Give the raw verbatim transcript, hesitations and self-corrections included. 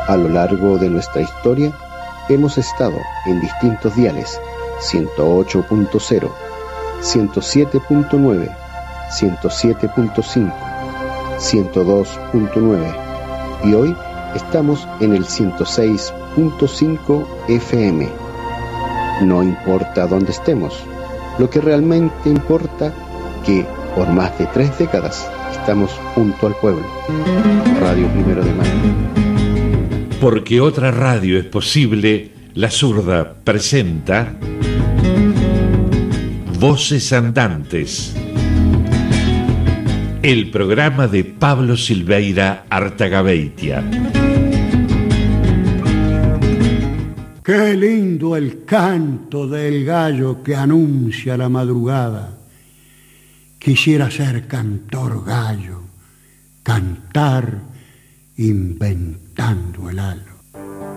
A lo largo de nuestra historia hemos estado en distintos diales: ciento ocho punto cero, ciento siete punto nueve, ciento siete punto cinco, ciento dos punto nueve y hoy estamos en el ciento seis punto cinco F M. No importa dónde estemos, lo que realmente importa que por más de tres décadas estamos junto al pueblo. Radio Primero de Mayo. Porque otra radio es posible, La Zurda presenta Voces Andantes, el programa de Pablo Silveira Artagabeitia. Qué lindo el canto del gallo que anuncia la madrugada. Quisiera ser cantor gallo, cantar inventando el alba.